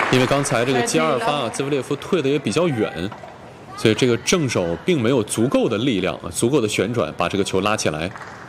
因为刚才这个接二发啊，兹维列夫退的也比较远，所以这个正手并没有足够的力量、足够的旋转把这个球拉起来。